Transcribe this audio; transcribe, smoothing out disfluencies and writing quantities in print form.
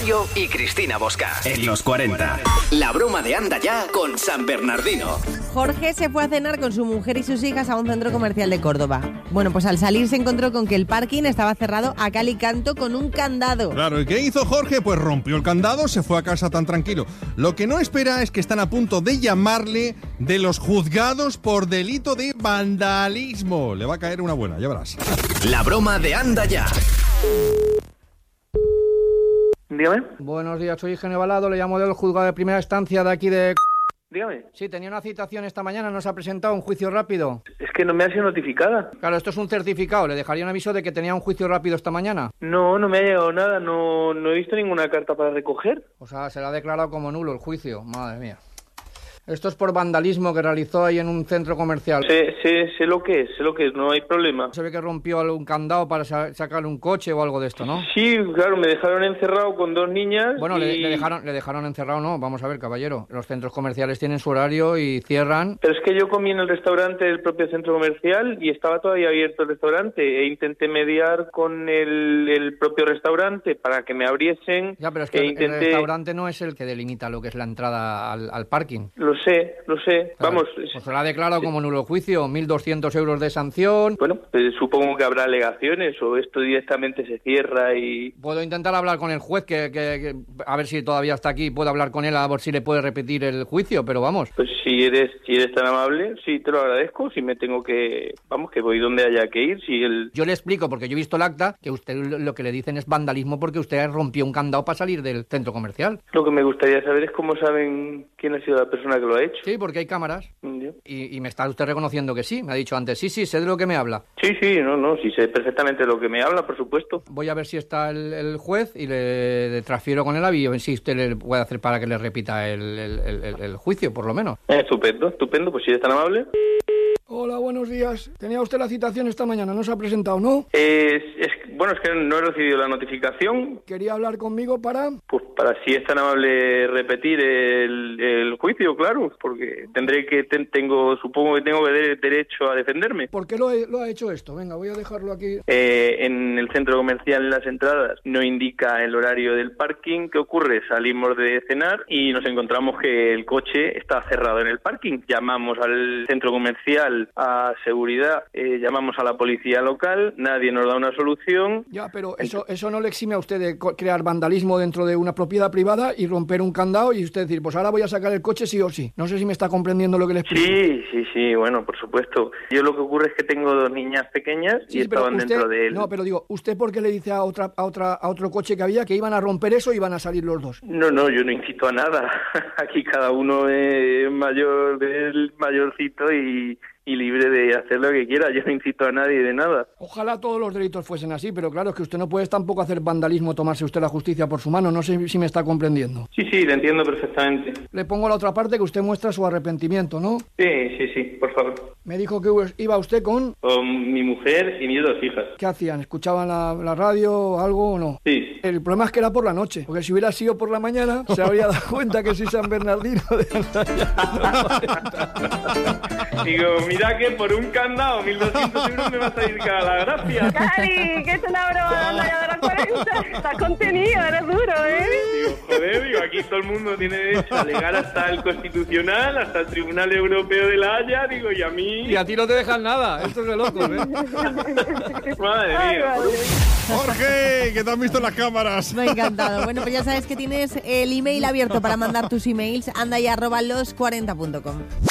Rocío y Cristina Bosca. En los 40. La broma de Anda Ya con San Bernardino. Jorge se fue a cenar con su mujer y sus hijas a un centro comercial de Córdoba. Bueno, pues al salir se encontró con que el parking estaba cerrado a cal y canto con un candado. Claro, ¿y qué hizo Jorge? Pues rompió el candado, se fue a casa tan tranquilo. Lo que no espera es que están a punto de llamarle de los juzgados por delito de vandalismo. Le va a caer una buena, ya verás. La broma de Anda Ya. Dígame. Buenos días, soy Eugenio Balado, le llamo del juzgado de primera instancia de aquí de... Dígame. Sí, tenía una citación esta mañana, no se ha presentado un juicio rápido. Es que no me ha sido notificada. Claro, esto es un certificado, le dejaría un aviso de que tenía un juicio rápido esta mañana. No me ha llegado nada, no he visto ninguna carta para recoger. O sea, se le ha declarado como nulo el juicio, madre mía. Esto es por vandalismo que realizó ahí en un centro comercial. Sé lo que es, no hay problema. Se ve que rompió un candado para sacar un coche o algo de esto, ¿no? Sí, claro, me dejaron encerrado con 2 niñas. Bueno, y... le dejaron encerrado, no, vamos a ver, caballero. Los centros comerciales tienen su horario y cierran. Pero es que yo comí en el restaurante del propio centro comercial y estaba todavía abierto el restaurante. E intenté mediar con el propio restaurante para que me abriesen. Ya, pero es que el restaurante no es el que delimita lo que es la entrada al parking. Lo sé. Claro, Vamos. Pues se lo ha declarado como nulo juicio, 1.200 euros de sanción. Bueno, pues supongo que habrá alegaciones o esto directamente se cierra y... Puedo intentar hablar con el juez, que a ver si todavía está aquí, puedo hablar con él a ver si le puede repetir el juicio, pero vamos. Pues si eres tan amable, sí, te lo agradezco. Si me tengo que... Vamos, que voy donde haya que ir, si el... Yo le explico, porque yo he visto el acta, que usted lo que le dicen es vandalismo porque usted rompió un candado para salir del centro comercial. Lo que me gustaría saber es cómo saben quién ha sido la persona que lo ha hecho. Sí, porque hay cámaras. ¿Ya? Y me está usted reconociendo que sí. Me ha dicho antes, sí, sé de lo que me habla. Sí, sí sé perfectamente de lo que me habla, por supuesto. Voy a ver si está el juez y le transfiero con él a ver si usted le puede hacer para que le repita el juicio, por lo menos. Estupendo, pues si eres tan amable. Hola, buenos días. Tenía usted la citación esta mañana, no se ha presentado, ¿no? Bueno, es que no he recibido la notificación. ¿Quería hablar conmigo para...? Pues para si es tan amable repetir el juicio, claro, porque supongo que tengo derecho a defenderme. ¿Por qué lo ha hecho esto? Venga, voy a dejarlo aquí. En el centro comercial, en las entradas, no indica el horario del parking. ¿Qué ocurre? Salimos de cenar y nos encontramos que el coche está cerrado en el parking. Llamamos al centro comercial, a seguridad, llamamos a la policía local, nadie nos da una solución. Ya, pero eso no le exime a usted de crear vandalismo dentro de una propiedad privada y romper un candado y usted decir, pues ahora voy a sacar el coche sí o sí. No sé si me está comprendiendo lo que le explico. Sí, bueno, por supuesto. Yo lo que ocurre es que tengo 2 niñas pequeñas y estaban dentro de él. No, pero digo, ¿usted por qué le dice a otro coche que había que iban a romper eso y iban a salir los 2? No, yo no incito a nada. Aquí cada uno es mayorcito y libre de hacer lo que quiera. Yo no incito a nadie de nada. Ojalá todos los delitos fuesen así, pero claro, es que usted no puede tampoco hacer vandalismo, tomarse usted la justicia por su mano. No sé si me está comprendiendo. Sí, le entiendo perfectamente. Le pongo la otra parte, que usted muestra su arrepentimiento, ¿no? Sí, por favor. Me dijo que iba usted con mi mujer y mis 2 hijas. ¿Qué hacían? ¿Escuchaban la radio o algo o no? Sí. El problema es que era por la noche, porque si hubiera sido por la mañana, se habría dado cuenta que soy San Bernardino de Digo, mira que por un candado, 1.200 euros me va a salir cara la gracia. Cari, que es una broma, anda ya de las 40. Estás contenido, eres duro, Digo, aquí todo el mundo tiene derecho a alegar hasta el Constitucional, hasta el Tribunal Europeo de la Haya, digo, y a mí... Y a ti no te dejan nada, esto es de locos, Madre mía. Jorge, que te han visto en las cámaras. Me ha encantado. Bueno, pues ya sabes que tienes el email abierto para mandar tus emails, andaya@los40.com.